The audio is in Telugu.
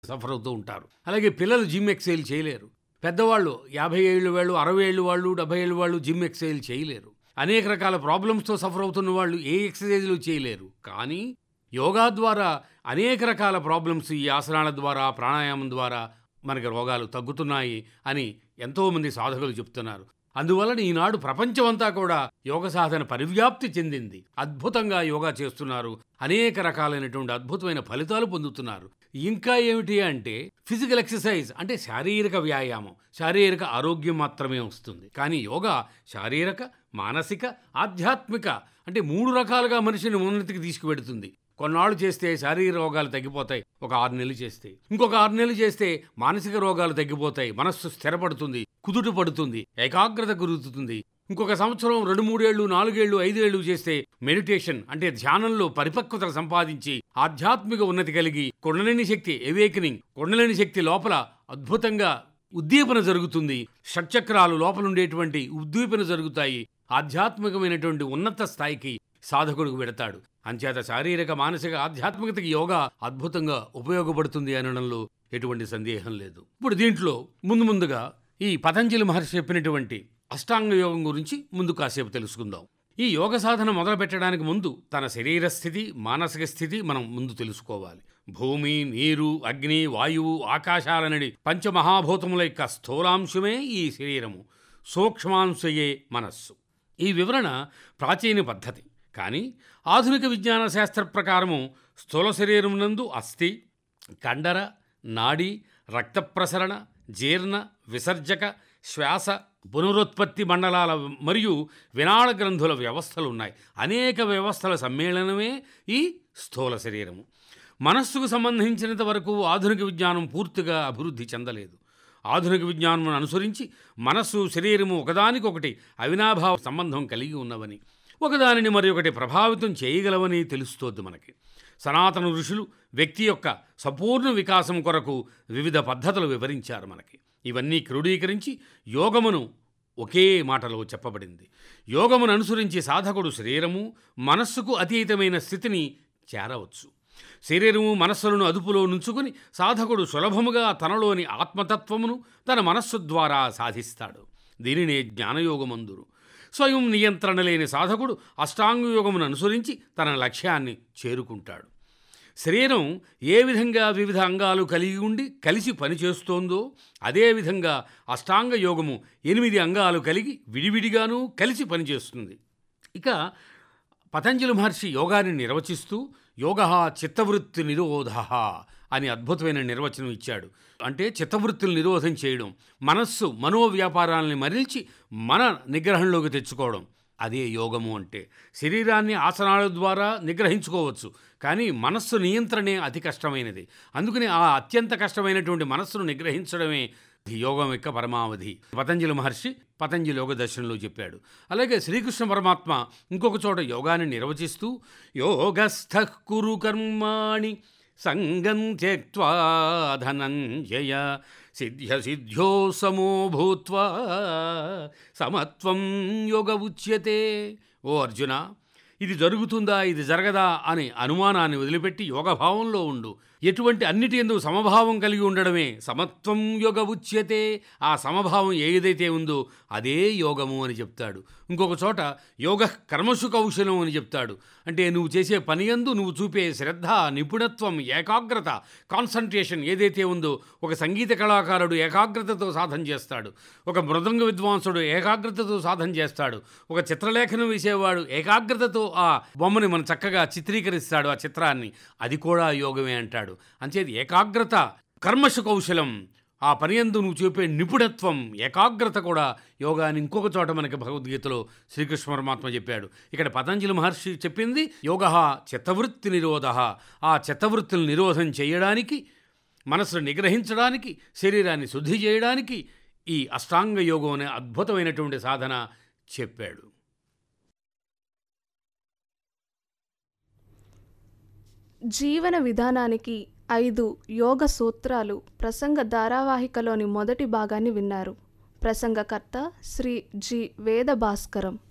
సఫర్ అవుతూ ఉంటారు. అలాగే పిల్లలు జిమ్ ఎక్సైజ్ చేయలేరు. పెద్దవాళ్ళు 50 ఏళ్ళు వాళ్ళు, 60 ఏళ్ళు వాళ్ళు, 70 ఏళ్ళు వాళ్ళు జిమ్ ఎక్సైజ్ చేయలేరు. అనేక రకాల ప్రాబ్లమ్స్తో సఫర్ అవుతున్న వాళ్ళు ఏ ఎక్సర్సైజులు చేయలేరు. కానీ యోగా ద్వారా అనేక రకాల ప్రాబ్లమ్స్ ఈ ఆసనాల ద్వారా, ప్రాణాయామం ద్వారా మనకి రోగాలు తగ్గుతున్నాయి అని ఎంతోమంది సాధకులు చెప్తున్నారు. అందువలన ఈనాడు ప్రపంచమంతా కూడా యోగ సాధన పరివ్యాప్తి చెందింది. అద్భుతంగా యోగా చేస్తున్నారు. అనేక రకాలైనటువంటి అద్భుతమైన ఫలితాలు పొందుతున్నారు. ఇంకా ఏమిటి అంటే ఫిజికల్ ఎక్సర్సైజ్ అంటే శారీరక వ్యాయామం, శారీరక ఆరోగ్యం మాత్రమే వస్తుంది. కానీ యోగా శారీరక, మానసిక, ఆధ్యాత్మిక అంటే 3 రకాలుగా మనిషిని ఉన్నతికి తీసుకువెడుతుంది. కొన్నాళ్ళు చేస్తే శారీరక రోగాలు తగ్గిపోతాయి, ఒక 6 నెలలు చేస్తే. ఇంకొక 6 నెలలు చేస్తే మానసిక రోగాలు తగ్గిపోతాయి, మనస్సు స్థిరపడుతుంది, కుదుట పడుతుంది, ఏకాగ్రత కుదురుతుంది. ఇంకొక సంవత్సరం 2, 3 ఏళ్ళు, 4 ఏళ్ళు, 5 ఏళ్ళు చేస్తే మెడిటేషన్ అంటే ధ్యానంలో పరిపక్వత సంపాదించి ఆధ్యాత్మిక ఉన్నతి కలిగి కుండలిని శక్తి ఎవేకనింగ్, కుండలిని శక్తి లోపల అద్భుతంగా ఉద్దీపన జరుగుతుంది. షట్చక్రాలు లోపల ఉండేటువంటి ఉద్దీపన జరుగుతాయి. ఆధ్యాత్మికమైనటువంటి ఉన్నత స్థాయికి సాధకుడికి వెడతాడు. అంచేత శారీరక, మానసిక, ఆధ్యాత్మికతకి యోగా అద్భుతంగా ఉపయోగపడుతుంది అనడంలో ఎటువంటి సందేహం లేదు. ఇప్పుడు దీంట్లో ముందుగా ఈ పతంజలి మహర్షి చెప్పినటువంటి అష్టాంగ యోగం గురించి ముందు కాసేపు తెలుసుకుందాం. ఈ యోగ సాధన మొదలు పెట్టడానికి ముందు తన శరీర స్థితి, మానసిక స్థితి మనం ముందు తెలుసుకోవాలి. భూమి, నీరు, అగ్ని, వాయువు, ఆకాశాలనడి పంచమహాభూతముల యొక్క స్థూలాంశమే ఈ శరీరము, సూక్ష్మాంశయే మనస్సు. ఈ వివరణ ప్రాచీన పద్ధతి. కానీ ఆధునిక విజ్ఞాన శాస్త్ర ప్రకారము స్థూల శరీరం నందు అస్థి, కండర, నాడి, రక్త ప్రసరణ, జీర్ణ, విసర్జక, శ్వాస, పునరుత్పత్తి మండలాల మరియు వినాళ గ్రంథుల వ్యవస్థలున్నాయి. అనేక వ్యవస్థల సమ్మేళనమే ఈ స్థూల శరీరము. మనస్సుకు సంబంధించినంత వరకు ఆధునిక విజ్ఞానం పూర్తిగా అభివృద్ధి చెందలేదు. ఆధునిక విజ్ఞానం అనుసరించి మనస్సు, శరీరము ఒకదానికొకటి అవినాభావ సంబంధం కలిగి ఉన్నవని, ఒకదానిని మరి ఒకటి ప్రభావితం చేయగలవని తెలుస్తోంది మనకి. సనాతన ఋషులు వ్యక్తి యొక్క సంపూర్ణ వికాసం కొరకు వివిధ పద్ధతులు వివరించారు మనకి. ఇవన్నీ క్రోడీకరించి యోగమును ఒకే మాటలో చెప్పబడింది. యోగమును అనుసరించి సాధకుడు శరీరము, మనస్సుకు అతీతమైన స్థితిని చేరవచ్చు. శరీరము, మనస్సులను అదుపులో నుంచుకుని సాధకుడు సులభముగా తనలోని ఆత్మతత్వమును తన మనస్సు ద్వారా సాధిస్తాడు. దీనినే జ్ఞానయోగమందురు. స్వయం నియంత్రణ లేని సాధకుడు అష్టాంగయోగమును అనుసరించి తన లక్ష్యాన్ని చేరుకుంటాడు. శరీరం ఏ విధంగా వివిధ అంగాలు కలిగి ఉండి కలిసి పనిచేస్తోందో అదేవిధంగా అష్టాంగ యోగము 8 అంగాలు కలిగి విడివిడిగానూ కలిసి పనిచేస్తుంది. ఇక పతంజలి మహర్షి యోగాన్ని నిర్వచిస్తూ యోగః చిత్తవృత్తి నిరోధః అని అద్భుతమైన నిర్వచనం ఇచ్చాడు. అంటే చిత్తవృత్తులు నిరోధం చేయడం, మనస్సు మనోవ్యాపారాలని మరల్చి మన నిగ్రహంలోకి తెచ్చుకోవడం, అదే యోగము అంటే. శరీరాన్ని ఆసనాల ద్వారా నిగ్రహించుకోవచ్చు, కానీ మనస్సు నియంత్రణే అతి కష్టమైనది. అందుకని ఆ అత్యంత కష్టమైనటువంటి మనస్సును నిగ్రహించడమే యోగం యొక్క పరమావధి. పతంజలి మహర్షి పతంజలి యోగ దర్శనంలో చెప్పాడు. అలాగే శ్రీకృష్ణ పరమాత్మ ఇంకొక చోట యోగాన్ని నిర్వచిస్తూ యోగస్థః కురు కర్మాణి సంగం త్యక్త్వా ధనంజయ సిద్ధ్యసిద్ధ్యో సమో భూత్వా సమత్వం యోగ ఉచ్యతే. ఓ అర్జున, ఇది జరుగుతుందా, ఇది జరగదా అనే అనుమానాన్ని వదిలిపెట్టి యోగభావంలో ఉండు. ఎటువంటి అన్నిటి యందు సమభావం కలిగి ఉండడమే సమత్వం యోగ ఉచ్యతే. ఆ సమభావం ఏదైతే ఉందో అదే యోగము అని చెప్తాడు. ఇంకొక చోట యోగ కర్మసు కౌశలం అని చెప్తాడు. అంటే నువ్వు చేసే పని యందు నువ్వు చూపే శ్రద్ధ, నిపుణత్వం, ఏకాగ్రత, కాన్సంట్రేషన్ ఏదైతే ఉందో. ఒక సంగీత కళాకారుడు ఏకాగ్రతతో సాధన చేస్తాడు, ఒక మృదంగ విద్వాంసుడు ఏకాగ్రతతో సాధన చేస్తాడు, ఒక చిత్రలేఖనం వేసేవాడు ఏకాగ్రతతో ఆ బొమ్మని మనం చక్కగా చిత్రీకరిస్తాడు, ఆ చిత్రాన్ని. అది కూడా యోగమే అంటాడు. అంచేది ఏకాగ్రత, కర్మసు కౌశలం, ఆ పనియందు నువ్వు చూపే నిపుణత్వం, ఏకాగ్రత కూడా యోగాన్ని ఇంకొక చోట మనకి భగవద్గీతలో శ్రీకృష్ణ పరమాత్మ చెప్పాడు. ఇక్కడ పతంజలి మహర్షి చెప్పింది యోగః చిత్తవృత్తి నిరోధః. ఆ చిత్తవృత్తులు నిరోధం చేయడానికి, మనసును నిగ్రహించడానికి, శరీరాన్ని శుద్ధి చేయడానికి ఈ అష్టాంగ యోగం అనే అద్భుతమైనటువంటి సాధన చెప్పాడు. జీవన విధానానికి 5 యోగ సూత్రాలు ప్రసంగ ధారావాహికలోని మొదటి భాగాన్ని విన్నారు. ప్రసంగకర్త శ్రీ జి. వేద భాస్కరం.